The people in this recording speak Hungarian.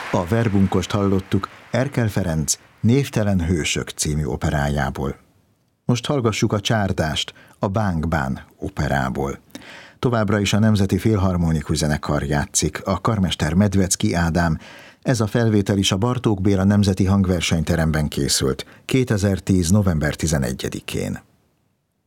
A verbunkost hallottuk Erkel Ferenc Névtelen hősök című operájából. Most hallgassuk a Csárdást a Bánk Bán operából. Továbbra is a Nemzeti Filharmonikus Zenekar játszik, a karmester Medvecki Ádám. Ez a felvétel is a Bartók Béla Nemzeti Hangversenyteremben készült 2010. november 11-én.